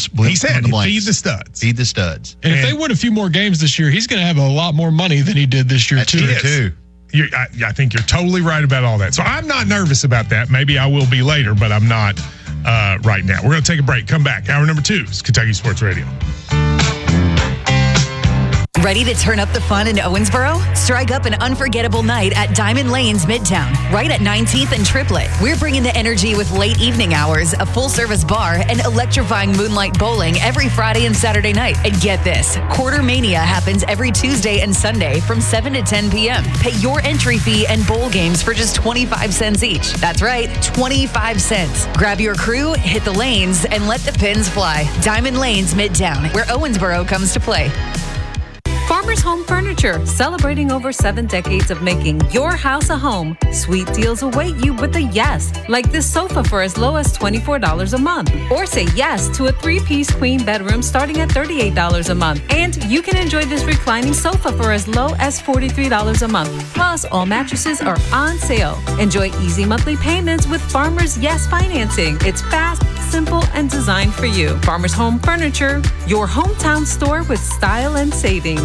He said, feed the studs. Feed the studs. And if they win a few more games this year, he's going to have a lot more money than he did this year, That's true, too. I think you're totally right about all that. So I'm not nervous about that. Maybe I will be later, but I'm not right now. We're going to take a break. Come back. Hour number 2 is Kentucky Sports Radio. Ready to turn up the fun in Owensboro? Strike up an unforgettable night at Diamond Lanes Midtown, right at 19th and Triplet. We're bringing the energy with late evening hours, a full-service bar, and electrifying moonlight bowling every Friday and Saturday night. And get this, Quarter Mania happens every Tuesday and Sunday from 7 to 10 p.m. Pay your entry fee and bowl games for just 25 cents each. That's right, 25 cents. Grab your crew, hit the lanes, and let the pins fly. Diamond Lanes Midtown, where Owensboro comes to play. Farmers Home Furniture, celebrating over 7 decades of making your house a home. Sweet deals await you with a yes, like this sofa for as low as $24 a month. Or say yes to a 3-piece queen bedroom starting at $38 a month. And you can enjoy this reclining sofa for as low as $43 a month. Plus, all mattresses are on sale. Enjoy easy monthly payments with Farmers Yes Financing. It's fast, simple, and designed for you. Farmers Home Furniture, your hometown store with style and savings.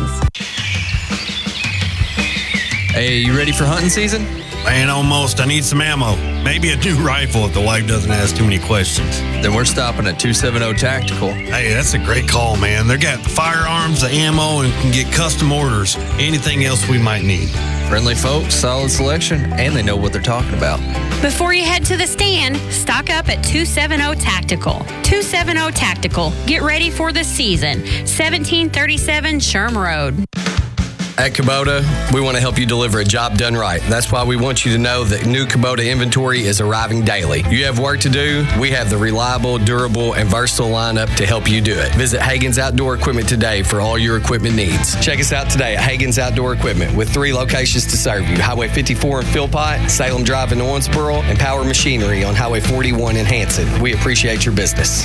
Hey, you ready for hunting season? Man, almost. I need some ammo. Maybe a new rifle if the wife doesn't ask too many questions. Then we're stopping at 270 Tactical. Hey, that's a great call, man. They got the firearms, the ammo, and can get custom orders. Anything else we might need. Friendly folks, solid selection, and they know what they're talking about. Before you head to the stand, stock up at 270 Tactical. 270 Tactical. Get ready for the season. 1737 Sherm Road. At Kubota, we want to help you deliver a job done right. That's why we want you to know that new Kubota inventory is arriving daily. You have work to do, we have the reliable, durable, and versatile lineup to help you do it. Visit Hagen's Outdoor Equipment today for all your equipment needs. Check us out today at Hagen's Outdoor Equipment with 3 locations to serve you. Highway 54 in Philpott, Salem Drive in Owensboro, and Power Machinery on Highway 41 in Hanson. We appreciate your business.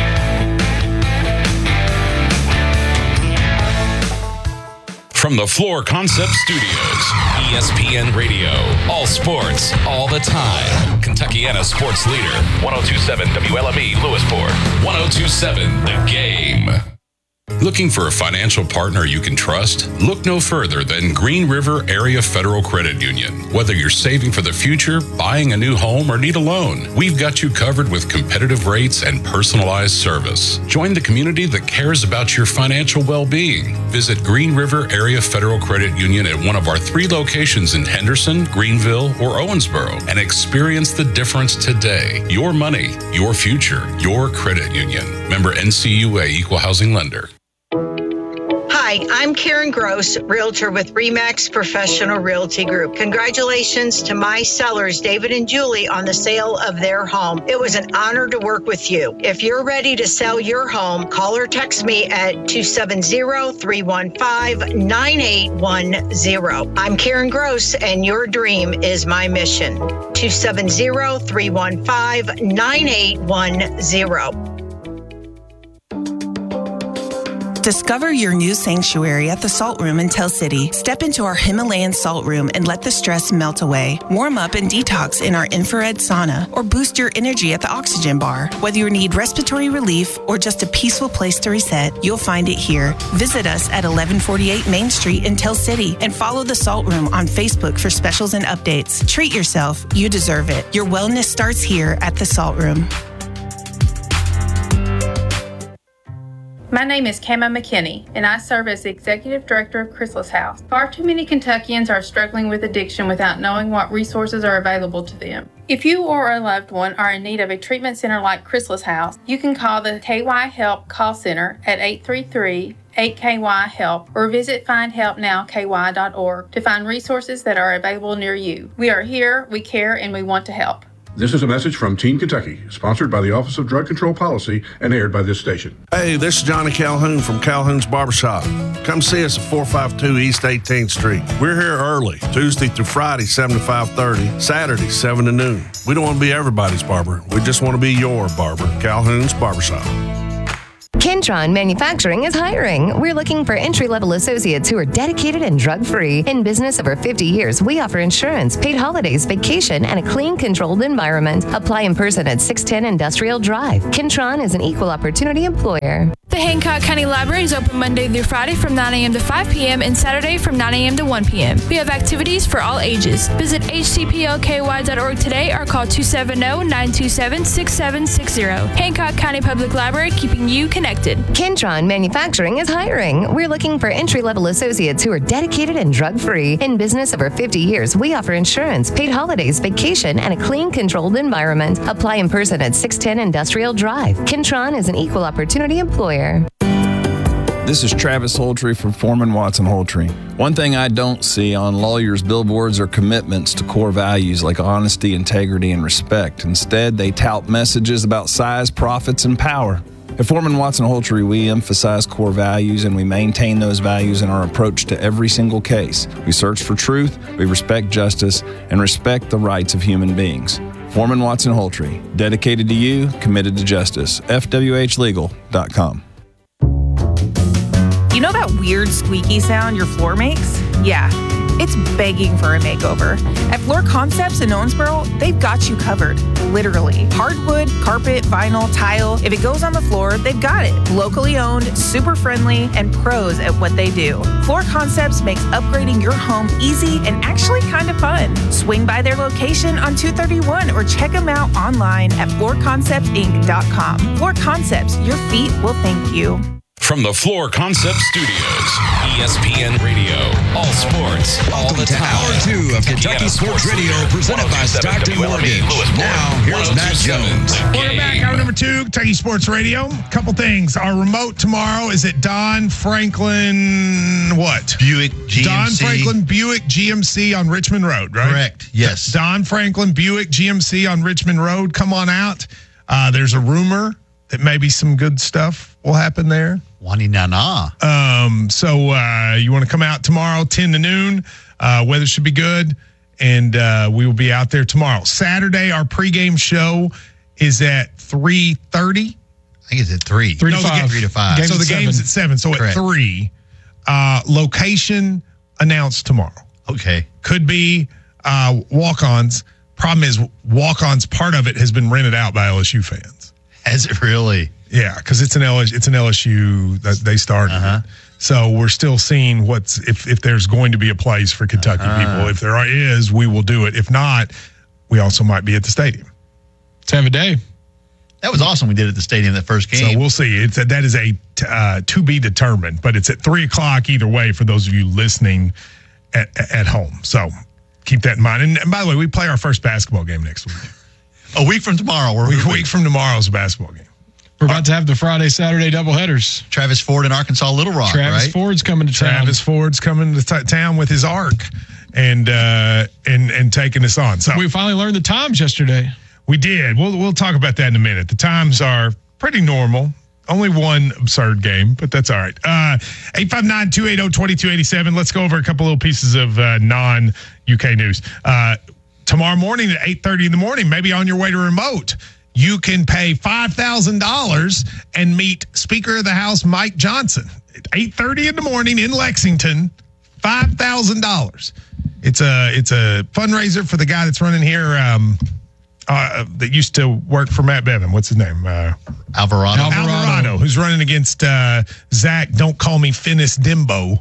From the Floor Concept Studios, ESPN Radio, all sports, all the time. Kentuckiana sports leader, 102.7 WLME Lewisport, 102.7 The Game. Looking for a financial partner you can trust? Look no further than Green River Area Federal Credit Union. Whether you're saving for the future, buying a new home, or need a loan, we've got you covered with competitive rates and personalized service. Join the community that cares about your financial well-being. Visit Green River Area Federal Credit Union at one of our 3 locations in Henderson, Greenville, or Owensboro and experience the difference today. Your money, your future, your credit union. Member NCUA Equal Housing Lender. Hi, I'm Karen Gross, Realtor with RE/MAX Professional Realty Group. Congratulations to my sellers, David and Julie, on the sale of their home. It was an honor to work with you. If you're ready to sell your home, call or text me at 270-315-9810. I'm Karen Gross, and your dream is my mission. 270-315-9810. Discover your new sanctuary at the Salt Room in Tell City. Step into our Himalayan salt room and let the stress melt away. Warm up and detox in our infrared sauna or boost your energy at the Oxygen Bar. Whether you need respiratory relief or just a peaceful place to reset, you'll find it here. Visit us at 1148 Main Street in Tell City and follow the Salt Room on Facebook for specials and updates. Treat yourself. You deserve it. Your wellness starts here at the Salt Room. My name is Kama McKinney, and I serve as the Executive Director of Chrysalis House. Far too many Kentuckians are struggling with addiction without knowing what resources are available to them. If you or a loved one are in need of a treatment center like Chrysalis House, you can call the KY Help call center at 833-8KY-HELP or visit findhelpnowky.org to find resources that are available near you. We are here, we care, and we want to help. This is a message from Teen Kentucky, sponsored by the Office of Drug Control Policy and aired by this station. Hey, this is Johnny Calhoun from Calhoun's Barbershop. Come see us at 452 East 18th Street. We're here early, Tuesday through Friday, 7 to 5:30, Saturday, 7 to noon. We don't want to be everybody's barber. We just want to be your barber. Calhoun's Barbershop. Kentron Manufacturing is hiring. We're looking for entry-level associates who are dedicated and drug-free. In business over 50 years, we offer insurance, paid holidays, vacation, and a clean, controlled environment. Apply in person at 610 Industrial Drive. Kentron is an equal opportunity employer. The Hancock County Library is open Monday through Friday from 9 a.m. to 5 p.m. and Saturday from 9 a.m. to 1 p.m. We have activities for all ages. Visit hcplky.org today or call 270-927-6760. Hancock County Public Library, keeping you connected. Kentron Manufacturing is hiring. We're looking for entry-level associates who are dedicated and drug-free. In business over 50 years, we offer insurance, paid holidays, vacation, and a clean, controlled environment. Apply in person at 610 Industrial Drive. Kentron is an equal opportunity employer. This is Travis Holtree from Foreman Watson Holtree. One thing I don't see on lawyers' billboards are commitments to core values like honesty, integrity, and respect. Instead, they tout messages about size, profits, and power. At Foreman Watson Holtree, we emphasize core values and we maintain those values in our approach to every single case. We search for truth, we respect justice, and respect the rights of human beings. Foreman Watson Holtree, dedicated to you, committed to justice. FWHlegal.com. You know that weird squeaky sound your floor makes? Yeah, it's begging for a makeover. At Floor Concepts in Owensboro, they've got you covered, literally. Hardwood, carpet, vinyl, tile, if it goes on the floor, they've got it. Locally owned, super friendly, and pros at what they do. Floor Concepts makes upgrading your home easy and actually kind of fun. Swing by their location on 231 or check them out online at floorconceptsinc.com. Floor Concepts, your feet will thank you. From the Floor Concept Studios, ESPN Radio, all sports, all the time. Hour 2 of Kentucky Sports Radio, presented by Stockton Mortgage. Now, here's Matt Jones. Welcome back. Hour number 2, Kentucky Sports Radio. Couple things. Our remote tomorrow is at Don Franklin, what? Buick GMC. Don Franklin Buick GMC on Richmond Road, right? Correct, yes. Don Franklin Buick GMC on Richmond Road. Come on out. There's a rumor that maybe some good stuff will happen there. So you want to come out tomorrow, 10 to noon. Weather should be good, and we will be out there tomorrow. Saturday, our pregame show is at 3:30. I think it's at 3. 3 to 5. 3 to 5. So the game's at 7. So Correct. at 3. Location announced tomorrow. Okay. Could be walk-ons. Problem is, walk-ons, part of it has been rented out by LSU fans. Has it really? Yeah, because it's an LSU that they started. Uh-huh. So we're still seeing if there's going to be a place for Kentucky people. If there is, we will do it. If not, we also might be at the stadium. Let's have a day. That was awesome. We did it at the stadium that first game. So we'll see. That is to be determined, but it's at 3:00 either way for those of you listening at home. So keep that in mind. And by the way, we play our first basketball game next week. A week from tomorrow. A week from tomorrow's basketball game. We're about to have the Friday, Saturday doubleheaders. Travis Ford in Arkansas Little Rock, Travis right? Ford's coming to town. Travis Ford's coming to town with his ARC and taking us on. So we finally learned the times yesterday. We did. We'll talk about that in a minute. The times are pretty normal. Only one absurd game, but that's all right. 859-280-2287. Let's go over a couple little pieces of non-UK news. Tomorrow morning at 8:30 in the morning, maybe on your way to remote, you can pay $5,000 and meet Speaker of the House Mike Johnson at 8:30 in the morning in Lexington. $5,000. It's a fundraiser for the guy that's running here that used to work for Matt Bevin. What's his name? Alvarado, who's running against Zach. Don't call me Finis Dimbo.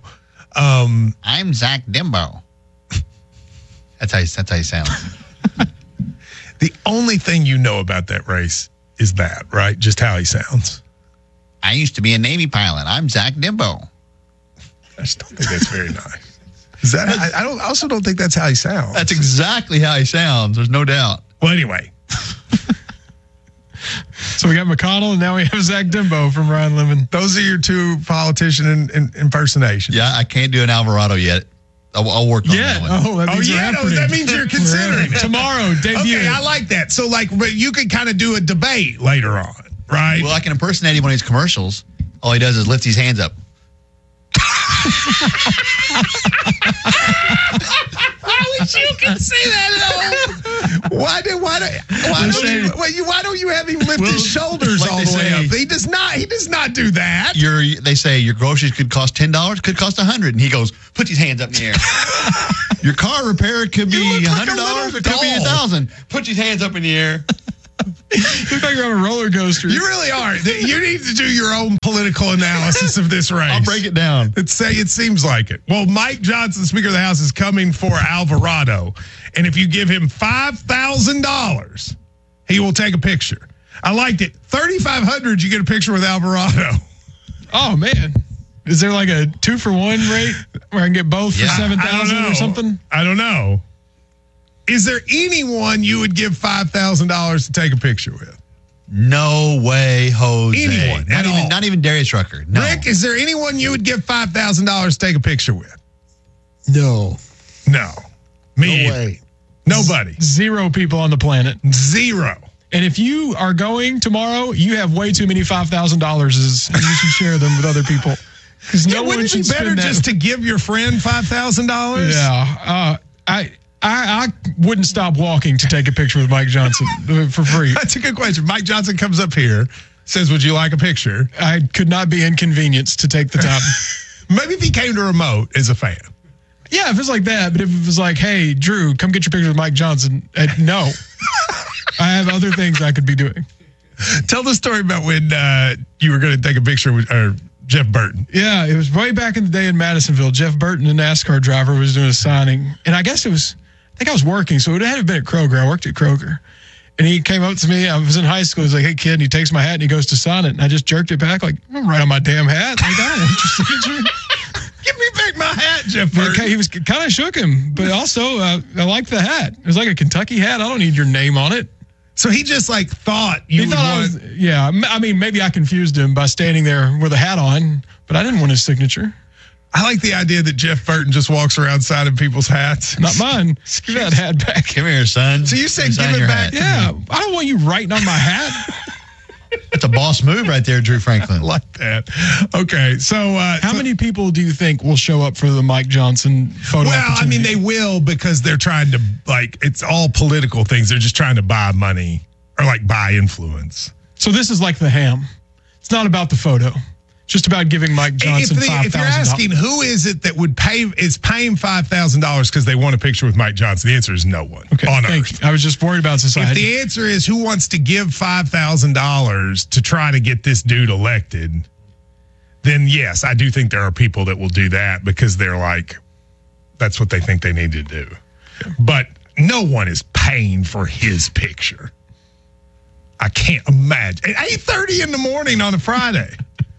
I'm Zach Dimbo. That's how he sounds. The only thing you know about that race is that, right? Just how he sounds. I used to be a Navy pilot. I'm Zach Dimbo. I just don't think that's very nice. Is that? I also don't think that's how he sounds. That's exactly how he sounds. There's no doubt. Well, anyway. So we got McConnell, and now we have Zach Dimbo from Ryan Lemon. Those are your two politician impersonations. Yeah, I can't do an Alvarado yet. I'll work on that one. That means you're considering it. Tomorrow, debut. Okay, I like that. So, but you could kind of do a debate later on, right? Well, I can impersonate him on his commercials. All he does is lift his hands up. I wish you could see that. Why don't you have him lift his shoulders like all they the way say- up? He does not do that. They say your groceries could cost $10, could cost $100, and he goes, put his hands up in the air. Your car repair could be $100, it could be $1,000. Put your hands up in the air. You look like you're on a roller coaster. You really are. You need to do your own political analysis of this race. I'll break it down. It seems like it. Well, Mike Johnson, Speaker of the House, is coming for Alvarado. And if you give him $5,000, he will take a picture. I liked it. $3,500, you get a picture with Alvarado. Oh, man. Is there like a 2-for-1 rate where I can get both for $7,000 or something? I don't know. Is there anyone you would give $5,000 to take a picture with? No way, Jose. Anyone at all. Not even Darius Rucker. No. Rick, is there anyone you would give $5,000 to take a picture with? No. No. Me No either. way. Nobody. 0 people on the planet. 0. And if you are going tomorrow, you have way too many $5,000s, and you should share them with other people. Because no one wouldn't should it be better spend that. just to give your friend $5,000? Yeah. I wouldn't stop walking to take a picture with Mike Johnson for free. That's a good question. Mike Johnson comes up here, says, would you like a picture? I could not be inconvenienced to take the time. Maybe if he came to remote as a fan. Yeah, if it's like that. But if it was like, hey, Drew, come get your picture with Mike Johnson. No. I have other things I could be doing. Tell the story about when you were going to take a picture with Jeff Burton. Yeah, it was way back in the day in Madisonville. Jeff Burton, a NASCAR driver, was doing a signing. And I guess I think I was working, so it had to have been at Kroger. I worked at Kroger. And he came up to me. I was in high school. He's like, hey, kid. And he takes my hat and he goes to sign it. And I just jerked it back like, I'm right on my damn hat. Like, I don't want your signature. Give me back my hat, Jeff Burton. Okay, he was kind of shook him, but also I liked the hat. It was like a Kentucky hat. I don't need your name on it. So he just like thought you would want... Yeah, I mean, maybe I confused him by standing there with a hat on, but I didn't want his signature. I like the idea that Jeff Burton just walks around signing people's hats. Not mine. Give that hat back. Come here, son. So you said Sign give it your back? hat. Yeah, I don't want you writing on my hat. That's a boss move right there, Drew Franklin. I like that. Okay, so... How many people do you think will show up for the Mike Johnson photo Well, I mean, they will because they're trying to, like, it's all political things. They're just trying to buy money or, like, buy influence. So this is like the ham. It's not about the photo. It's just about giving Mike Johnson $5,000. If you're asking who is it that would paying $5,000 because they want a picture with Mike Johnson, the answer is no one. Okay, on thank Earth. you. I was just worried about If society. the answer is who wants to give $5,000 to try to get this dude elected, then yes, I do think there are people that will do that because they're like, that's what they think they need to do. But no one is paying for his picture. I can't imagine. At 8:30 in the morning on a Friday.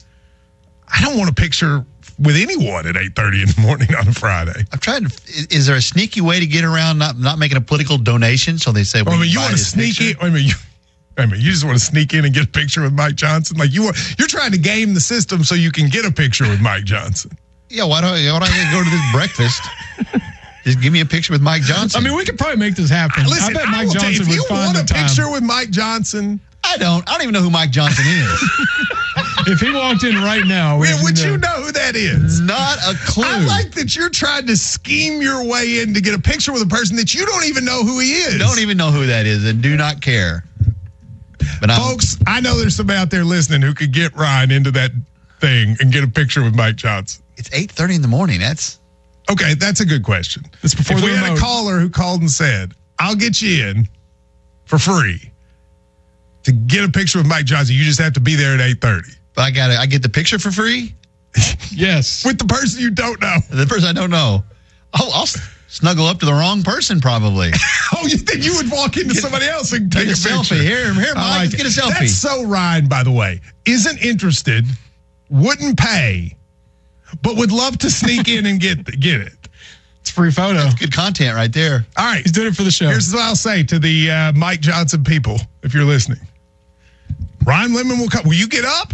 I don't want a picture with anyone at 8:30 in the morning on a Friday. I'm trying to. Is there a sneaky way to get around not making a political donation? So they say, you want to sneak in? You just want to sneak in and get a picture with Mike Johnson? Like you're trying to game the system so you can get a picture with Mike Johnson. Yeah, why don't I go to this breakfast? Just give me a picture with Mike Johnson. I mean, we could probably make this happen. Listen, I bet I Mike will tell you, Johnson if you would find want the a time. picture with Mike Johnson, I don't even know who Mike Johnson is. If he walked in right now, would you know who that is? Not a clue. I like that you're trying to scheme your way in to get a picture with a person that you don't even know who he is. Don't even know who that is and do not care. But folks, I know there's somebody out there listening who could get Ryan into that thing and get a picture with Mike Johnson. It's 8:30 in the morning. Okay, that's a good question. It's before if the we had remote. a caller who called and said, I'll get you in for free to get a picture with Mike Johnson, you just have to be there at 8:30. But I get the picture for free? Yes. With the person you don't know. The person I don't know. Oh, I'll snuggle up to the wrong person probably. Oh, you think you would walk into somebody else and take a picture? Selfie. Here, Mike, let's get a selfie. That's so Ryan, by the way. Isn't interested, wouldn't pay, but would love to sneak in and get it. It's free photo. That's good content right there. All right. He's doing it for the show. Here's what I'll say to the Mike Johnson people, if you're listening. Ryan Lemon will come. Will you get up?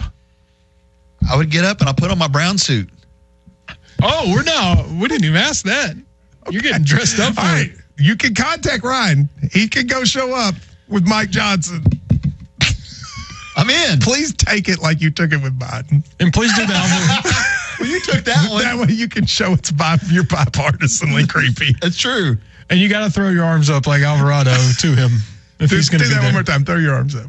I would get up and I'll put on my brown suit. Oh, we didn't even ask that. Okay. You're getting dressed up for All right. it. You can contact Ryan. He can go show up with Mike Johnson. I'm in. Please take it like you took it with Biden. And please do the Well, you took that one. That way you can show you're bipartisanly creepy. That's true. And you got to throw your arms up like Alvarado to him if he's going to do be that there. one more time. Throw your arms up.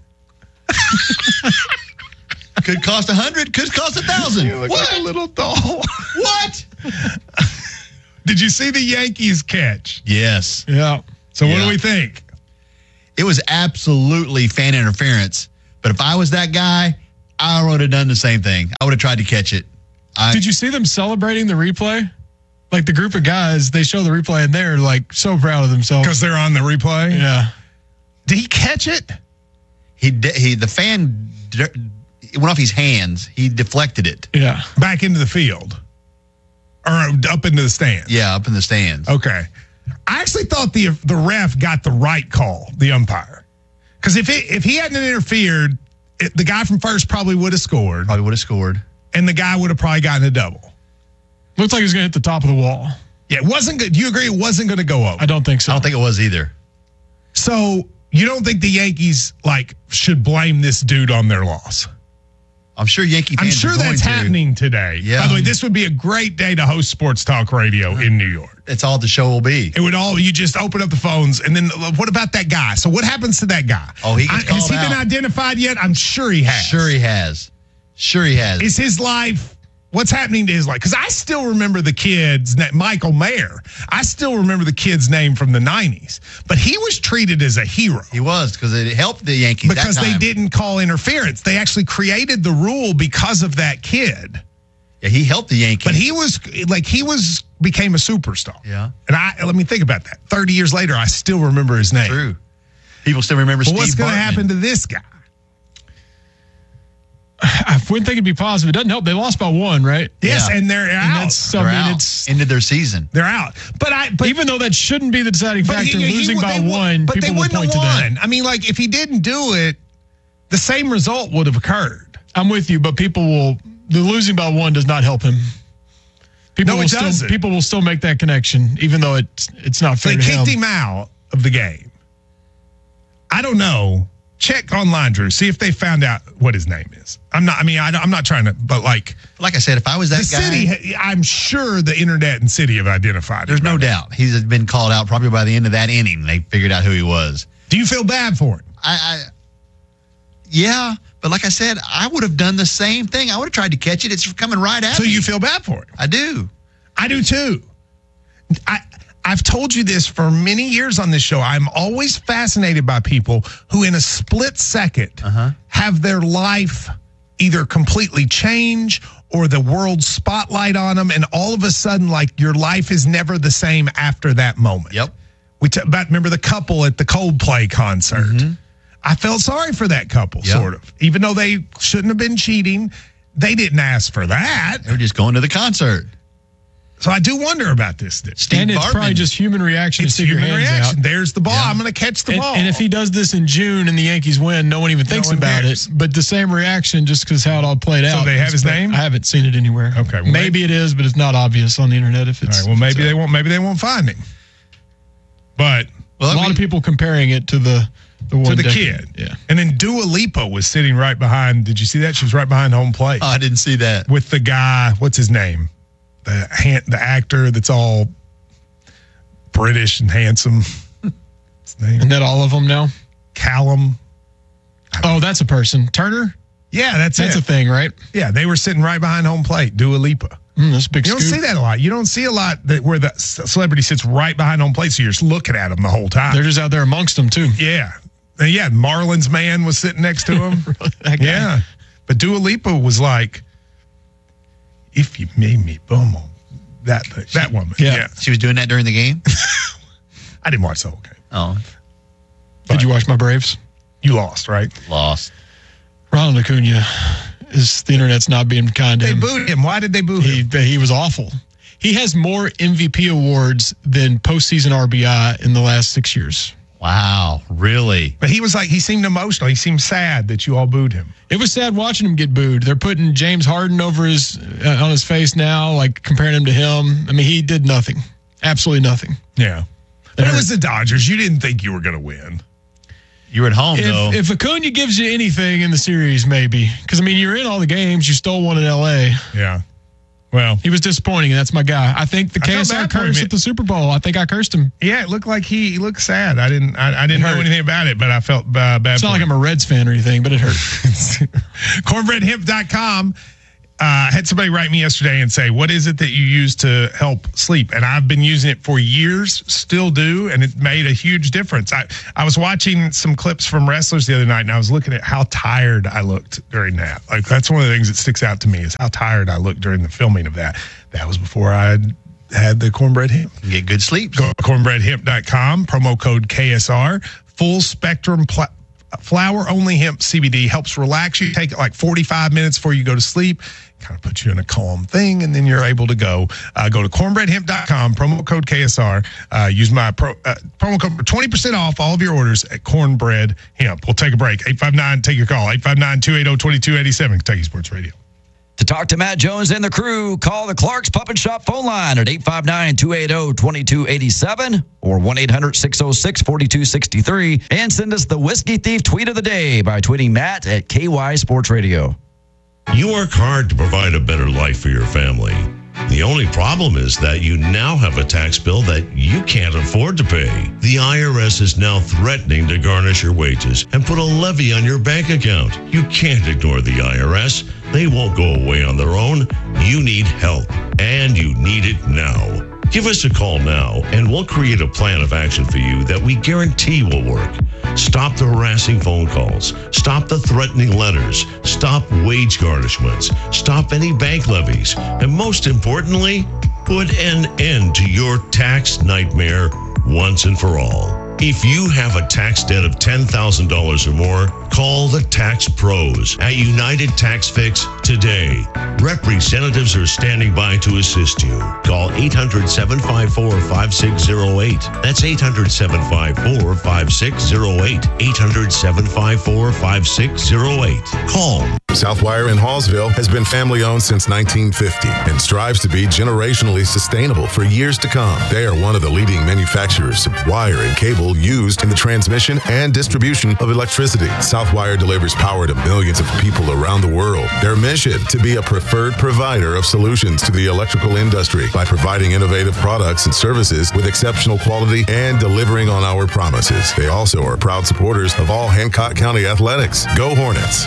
Could cost 100. Could cost 1,000. You look like a little doll. What? Did you see the Yankees catch? Yes. Yeah. So what do we think? It was absolutely fan interference. But if I was that guy, I would have done the same thing. I would have tried to catch it. Did you see them celebrating the replay? Like the group of guys, they show the replay and they're like so proud of themselves because they're on the replay. Yeah. Did he catch it? The fan it went off his hands. He deflected it. Yeah. Back into the field. Or up into the stands. Yeah, up in the stands. Okay. I actually thought the ref got the right call, the umpire. Because if he hadn't interfered, the guy from first probably would have scored. And the guy would have probably gotten a double. Looked like he was going to hit the top of the wall. Yeah, it wasn't good. Do you agree it wasn't going to go over? I don't think so. I don't think it was either. So you don't think the Yankees should blame this dude on their loss? I'm sure Yankee fans I'm sure that's happening today. Yeah. By the way, this would be a great day to host sports talk radio in New York. That's all the show will be. It would you just open up the phones, and then what about that guy? So what happens to that guy? Oh, he gets called Has he been out. identified yet? I'm sure he has. Sure he has. Is his life... What's happening to his life? Because I still remember the kid's name, Michael Mayer. I still remember the kid's name from the 90s. But he was treated as a hero. He was, because it helped the Yankees Because that time. they didn't call interference. They actually created the rule because of that kid. Yeah, he helped the Yankees. But he became a superstar. Yeah. And let me think about that. 30 years later, I still remember his name. True. People still remember Steve What's going to Bartman. happen to this guy? I wouldn't think it'd be positive. It doesn't help. They lost by 1, right? Yes, and they're out. They're out. Ended their season. They're out. But even though that shouldn't be the deciding factor, losing by 1, but people they will wouldn't point to have that. won. I mean, if he didn't do it, the same result would have occurred. I'm with you, but the losing by 1 does not help him. People will still make that connection, even though it's not fair They to him. kicked him out of the game. I don't know. Check online, Drew. See if they found out what his name is. I'm not trying to, but like I said, if I was that the guy, city, I'm sure the internet and city have identified. There's no doubt he's been called out. Probably by the end of that inning, they figured out who he was. Do you feel bad for him? Yeah, but like I said, I would have done the same thing. I would have tried to catch it. It's coming right at me. So you feel bad for him? I do. I do too. I've told you this for many years on this show. I'm always fascinated by people who in a split second have their life either completely change or the world spotlight on them, and all of a sudden, your life is never the same after that moment. Yep. Remember the couple at the Coldplay concert. I felt sorry for that couple, sort of. Even though they shouldn't have been cheating, they didn't ask for that. They were just going to the concert. So I do wonder about this. And it's probably just human reaction to stick your hands out. There's the ball. Yeah. I'm going to catch the ball. And if he does this in June and the Yankees win, no one even thinks about it. But the same reaction, just because how it all played out. So they have his name? I haven't seen it anywhere. Okay. Well, maybe it is, but it's not obvious on the internet. If it's all right, well, maybe they won't. Maybe they won't find him. But a lot of people comparing it to the one to the decade. kid. Yeah. And then Dua Lipa was sitting right behind. Did you see that? She was right behind home plate. Oh, I didn't see that. With the guy. What's his name? The actor that's all British and handsome. His name. Isn't that all of them now? Callum. Oh, that's a person. Turner? Yeah, that's a thing, right? Yeah, they were sitting right behind home plate. Dua Lipa. That's a big You don't scoop. see that a lot. You don't see a lot where the celebrity sits right behind home plate, so you're just looking at them the whole time. They're just out there amongst them, too. Yeah. Yeah, Marlon's man was sitting next to him. That guy. Yeah. But Dua Lipa was like, if you made me boom, that woman. Yeah. She was doing that during the game? I didn't watch the whole game. Oh. Did you watch my Braves? You lost, right? Lost. Ronald Acuna the internet's not being kind to him. They booed him. Why did they boo him? He was awful. He has more MVP awards than postseason RBI in the last 6 years. Wow, really? But he seemed emotional. He seemed sad that you all booed him. It was sad watching him get booed. They're putting James Harden over on his face now, comparing him to him. I mean, he did nothing. Absolutely nothing. Yeah. But it was the Dodgers. You didn't think you were going to win. You were at home, though. If Acuna gives you anything in the series, maybe. Because, you're in all the games. You stole one in L.A. Yeah. Well, he was disappointing, and that's my guy. I think the KSR curse at the Super Bowl. I think I cursed him. Yeah, it looked like he looked sad. I didn't know anything about it, but I felt bad. It's not like I'm a Reds fan or anything, but it hurt. Cornbreadhemp.com. Had somebody write me yesterday and say, what is it that you use to help sleep? And I've been using it for years, still do, and it made a huge difference. I was watching some clips from wrestlers the other night, and I was looking at how tired I looked during that. Like, that's one of the things that sticks out to me is how tired I looked during the filming of that. That was before I had the Cornbread Hemp. Get good sleep. Go to cornbreadhemp.com, promo code KSR, full spectrum flower-only hemp CBD, helps relax you. Take it like 45 minutes before you go to sleep. Kind of puts you in a calm thing, and then you're able to go. Go to cornbreadhemp.com, promo code KSR. Use my promo code for 20% off all of your orders at Cornbread Hemp. We'll take a break. 859, take your call. 859-280-2287, Kentucky Sports Radio. To talk to Matt Jones and the crew, call the Clark's Puppet Shop phone line at 859-280-2287 or 1-800-606-4263, and send us the Whiskey Thief tweet of the day by tweeting Matt at KY Sports Radio. You work hard to provide a better life for your family. The only problem is that you now have a tax bill that you can't afford to pay. The IRS is now threatening to garnish your wages and put a levy on your bank account. You can't ignore the IRS. They won't go away on their own. You need help, and you need it now. Give us a call now, and we'll create a plan of action for you that we guarantee will work. Stop the harassing phone calls. Stop the threatening letters. Stop wage garnishments. Stop any bank levies. And most importantly, put an end to your tax nightmare once and for all. If you have a tax debt of $10,000 or more, call the Tax Pros at United Tax Fix today. Representatives are standing by to assist you. Call 800-754-5608. That's 800-754-5608. 800-754-5608. Call. Southwire in Hallsville has been family-owned since 1950 and strives to be generationally sustainable for years to come. They are one of the leading manufacturers of wire and cable used in the transmission and distribution of electricity. Southwire delivers power to millions of people around the world. Their mission, to be a preferred provider of solutions to the electrical industry by providing innovative products and services with exceptional quality and delivering on our promises. They also are proud supporters of all Hancock County athletics. Go Hornets!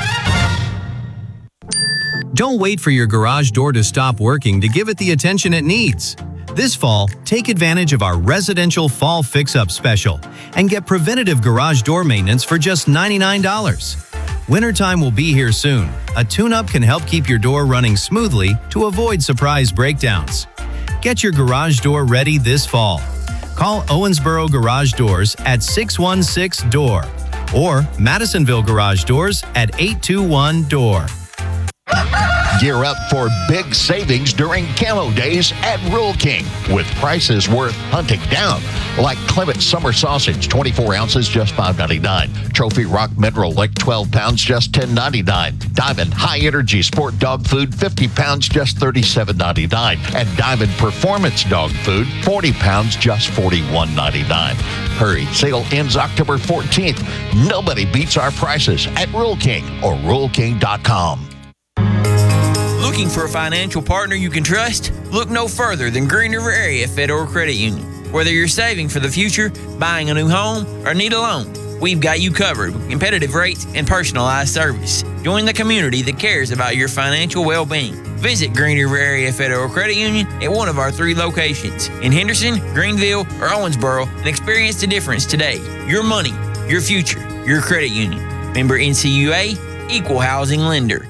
Don't wait for your garage door to stop working to give it the attention it needs. This fall, take advantage of our residential fall fix-up special and get preventative garage door maintenance for just $99. Wintertime will be here soon. A tune-up can help keep your door running smoothly to avoid surprise breakdowns. Get your garage door ready this fall. Call Owensboro Garage Doors at 616-DOOR or Madisonville Garage Doors at 821-DOOR. Gear up for big savings during Camo Days at Rural King with prices worth hunting down. Like Clement Summer Sausage, 24 ounces, just $5.99. Trophy Rock Mineral Lick, 12 pounds, just $10.99. Diamond High Energy Sport Dog Food, 50 pounds, just $37.99. And Diamond Performance Dog Food, 40 pounds, just $41.99. Hurry, sale ends October 14th. Nobody beats our prices at Rural King or RuralKing.com. Looking for a financial partner you can trust? Look no further than Green River Area Federal Credit Union. Whether you're saving for the future, buying a new home, or need a loan, we've got you covered with competitive rates and personalized service. Join the community that cares about your financial well-being. Visit Green River Area Federal Credit Union at one of our 3 locations in Henderson, Greenville, or Owensboro and experience the difference today. Your money, your future, your credit union. Member NCUA, Equal Housing Lender.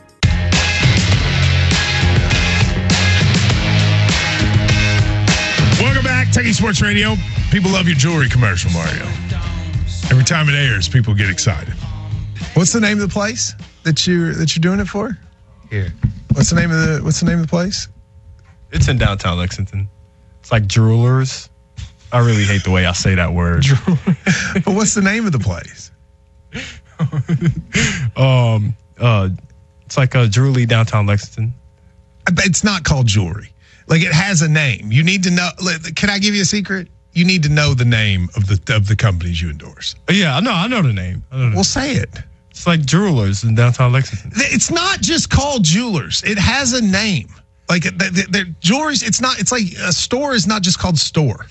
Kentucky Sports Radio. People love your jewelry commercial, Mario. Every time it airs, people get excited. What's the name of the place that you're doing it for? Here. What's the name of the place? It's in downtown Lexington. It's like Jewelers. I really hate the way I say that word. But what's the name of the place? It's like a jewelry downtown Lexington. It's not called jewelry. Like, it has a name. You need to know. Can I give you a secret? You need to know the name of the companies you endorse. Yeah, I know the name. Well, say it. It's like Jewelers in downtown Lexington. It's not just called Jewelers. It has a name. Like the jewelry's, it's not. It's like a store is not just called store.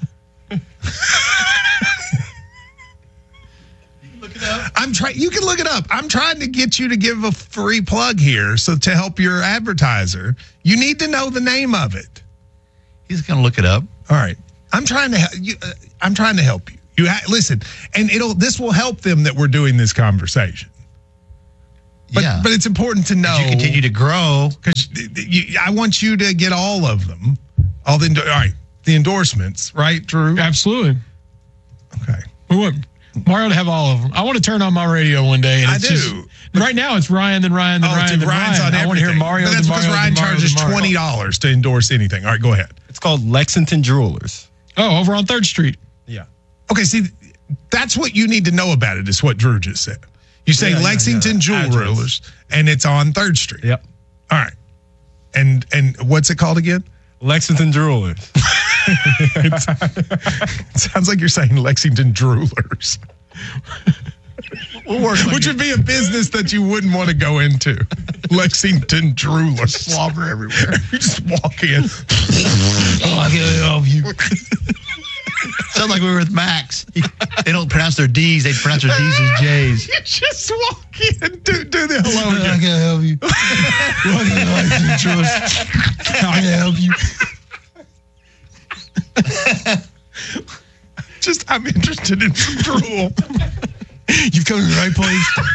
You can look it up. I'm trying to get you to give a free plug here, so to help your advertiser, you need to know the name of it. He's going to look it up. All right. I'm trying to help you. Listen, and this will help them that we're doing this conversation. But it's important to know. You continue to grow because I want you to get all of them. All right. The endorsements, right, Drew? Absolutely. Okay. We want Mario to have all of them. I want to turn on my radio one day. And I do. Right now it's Ryan, then Ryan, then Ryan, then Ryan's Ryan. on everything. I want to hear Mario. But that's because Ryan charges $20 to endorse anything. All right, go ahead. It's called Lexington Jewelers. Oh, over on 3rd Street. Yeah. Okay, see, that's what you need to know about it, is what Drew just said. You say Lexington Jewelers, and it's on 3rd Street. Yep. All right. And what's it called again? Lexington Jewelers. It sounds like you're saying Lexington Droolers. Which would be a business that you wouldn't want to go into. Lexington Droolers. Slobber everywhere. You just walk in. I can't help you. Sounds like we were with Max. They don't pronounce their D's. They pronounce their D's as J's. You just walk in. Do the hello again. I can't help you. I can't help you. I'm interested in some drool. You've come to the right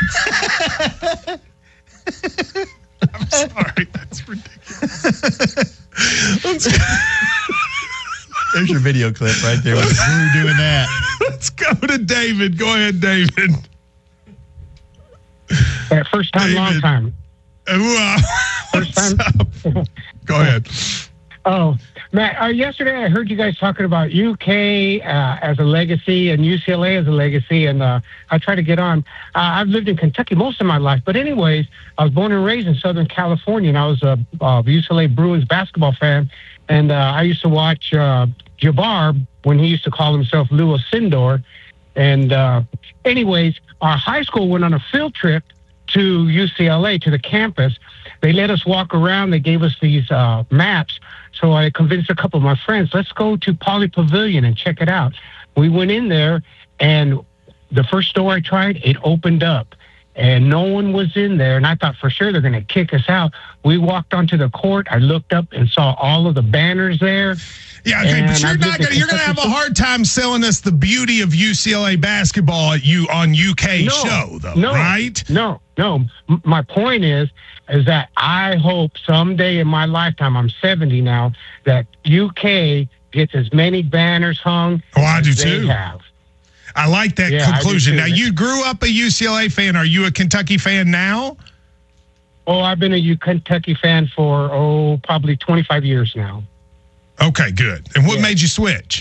place. I'm sorry. That's ridiculous. There's your video clip right there with Drew doing that. Let's go to David. Go ahead, David. First time, long time. First time. Go ahead. Oh, Matt, yesterday I heard you guys talking about UK as a legacy and UCLA as a legacy, and I try to get on. I've lived in Kentucky most of my life, but anyways, I was born and raised in Southern California, and I was a UCLA Bruins basketball fan, and I used to watch Jabbar when he used to call himself Louis Sindor. And anyways, our high school went on a field trip to UCLA, to the campus. They let us walk around. They gave us these maps. So I convinced a couple of my friends, let's go to Poly Pavilion and check it out. We went in there, and the first store I tried, it opened up, and no one was in there. And I thought for sure they're going to kick us out. We walked onto the court. I looked up and saw all of the banners there. Yeah, okay, but you're going to have a hard time selling us the beauty of UCLA basketball on UK show, though, right? No. My point is that I hope someday in my lifetime, I'm 70 now, that UK gets as many banners hung I do as they too. have. I like that conclusion. Now, you grew up a UCLA fan. Are you a Kentucky fan now? Oh, I've been a Kentucky fan for, probably 25 years now. Okay, good. And what made you switch?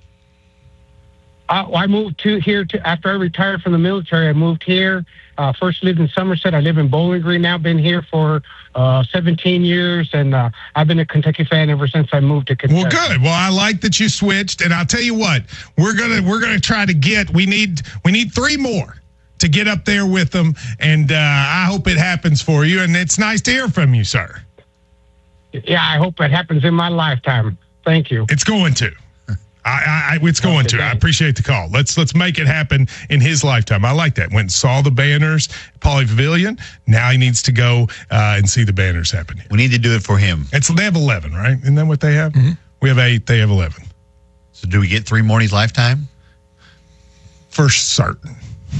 I moved here after I retired from the military. I moved here. First lived in Somerset. I live in Bowling Green now. Been here for 17 years, and I've been a Kentucky fan ever since I moved to Kentucky. Well, good. Well, I like that you switched, and I'll tell you what, we're gonna try to get. We need 3 more to get up there with them, and I hope it happens for you. And it's nice to hear from you, sir. Yeah, I hope it happens in my lifetime. Thank you. It's going to. It's going to. I appreciate the call. Let's make it happen in his lifetime. I like that. Went and saw the banners, Poly Pavilion. Now he needs to go and see the banners happen here. We need to do it for him. They have 11, right? Isn't that what they have? Mm-hmm. We have 8. They have 11. So do we get 3 more in his lifetime? For certain.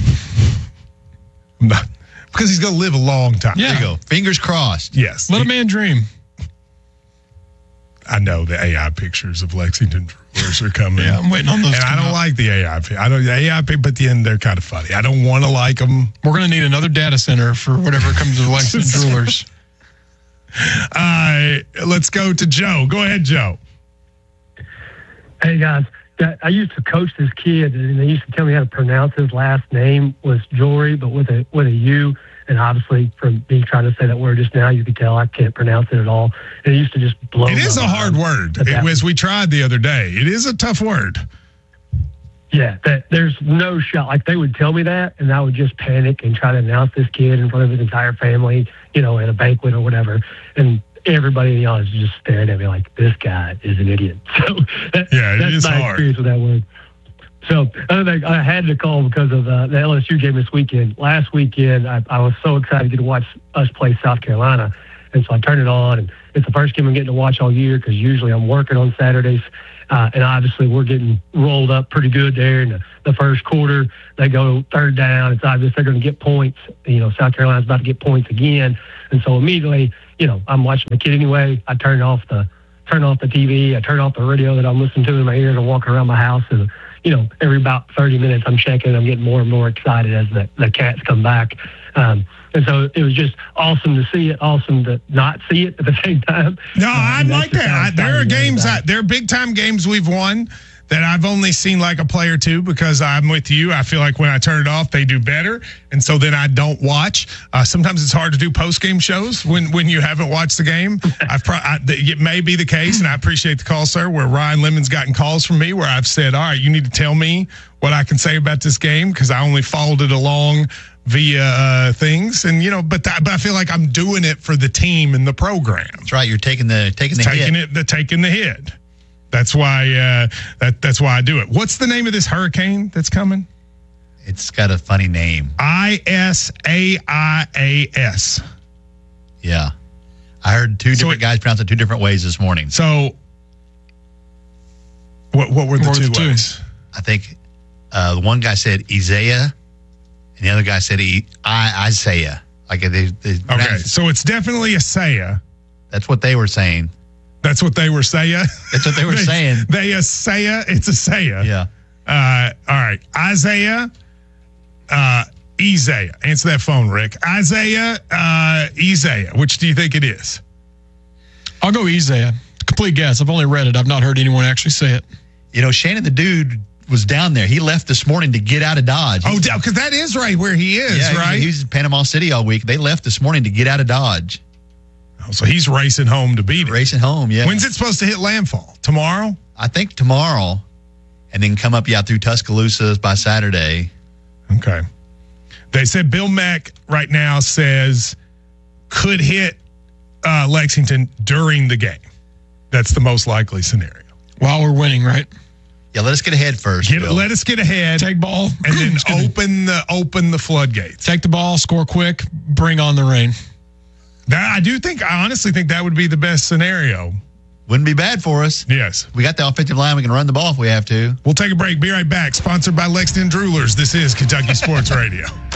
Because he's going to live a long time. Yeah. There you go. Fingers crossed. Yes. Let a man dream. I know the AI pictures of Lexington Jewelers are coming. Yeah, I'm waiting on those. And I don't like the AI. The AI, but at the end they're kind of funny. I don't want to like them. We're going to need another data center for whatever comes with Lexington Jewelers. Let's go to Joe. Go ahead, Joe. Hey guys, I used to coach this kid, and they used to tell me how to pronounce his last name was Jory, but with a U. And obviously, from me trying to say that word just now, you could tell I can't pronounce it at all. And it used to just blow. It is a hard word. As we tried the other day, it is a tough word. Yeah, there's no shot. Like, they would tell me that, and I would just panic and try to announce this kid in front of his entire family, at a banquet or whatever. And everybody in the audience is just staring at me like, this guy is an idiot. So that's my experience with that word. So I had to call because of the LSU game this weekend. Last weekend, I was so excited to get to watch us play South Carolina. And so I turned it on, and it's the first game I'm getting to watch all year because usually I'm working on Saturdays. And obviously we're getting rolled up pretty good there in the first quarter. They go third down. It's obvious they're going to get points. South Carolina's about to get points again. And so immediately, I'm watching the kid anyway. I turn off the TV. I turn off the radio that I'm listening to in my ears and walking around my house. And, every about 30 minutes I'm checking. I'm getting more and more excited as the Cats come back. And so it was just awesome to see it, awesome to not see it at the same time. No, I like that. There are games, there are big-time games we've won that I've only seen like a play or two because I'm with you. I feel like when I turn it off, they do better. And so then I don't watch. Sometimes it's hard to do post-game shows when you haven't watched the game. It may be the case, and I appreciate the call, sir, where Ryan Lemon's gotten calls from me where I've said, all right, you need to tell me what I can say about this game because I only followed it along via things, and but I feel like I'm doing it for the team and the program. That's right. You're taking the hit. That's why that's why I do it. What's the name of this hurricane that's coming? It's got a funny name. Isaias. Yeah, I heard two different guys pronounce it two different ways this morning. So, what were the two ways? I think the one guy said Isaiah. And the other guy said Isaiah. Like they okay, so it's definitely Isaiah. That's what they were saying. That's what they were saying? That's what they were saying. It's Isaiah. Yeah. All right. Isaiah, Isaiah. Answer that phone, Rick. Isaiah, Isaiah. Which do you think it is? I'll go Isaiah. Complete guess. I've only read it. I've not heard anyone actually say it. Shannon the Dude was down there. He left this morning to get out of Dodge. Because that is right where he is, right? He was in Panama City all week. They left this morning to get out of Dodge. Oh, so he's racing home to beat it. Racing home, yeah. When's it supposed to hit landfall? Tomorrow? I think tomorrow, and then come up, through Tuscaloosa by Saturday. Okay. They said Bill Mack right now says could hit Lexington during the game. That's the most likely scenario. While we're winning, right? Yeah, let us get ahead first. Let us get ahead. Take ball. And then open the floodgates. Take the ball, score quick, bring on the rain. I honestly think that would be the best scenario. Wouldn't be bad for us. Yes. We got the offensive line. We can run the ball if we have to. We'll take a break. Be right back. Sponsored by Lexington Droolers. This is Kentucky Sports Radio.